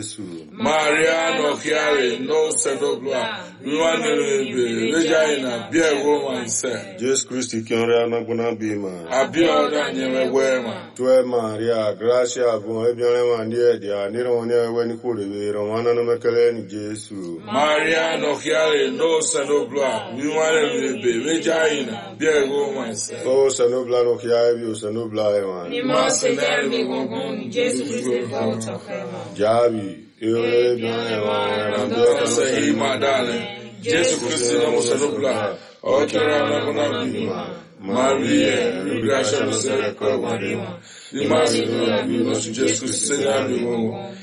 Maria no chiare no sedobla, Luanebe, Regina, Bia woman said, Jesus Christ, Kiora Naguna Bima, Abioda Wema, Tue Maria, Gracia, Bon Ebian, Dia, Nironia, when you could be Romana Macalen, Jesus. Maria no chiare no sedobla, Luanebe, Regina, Bia woman said, Oh, Sanobla no Chiavi, Sanobla, Nimas and Derby Gongon, Jesus Christ, out of heaven. Javi, Say, my darling, Jesus Christ, no sedobla, Okera Naguna Maria, Gracia no sedobla, Nimas and Derby, Jesus Christ,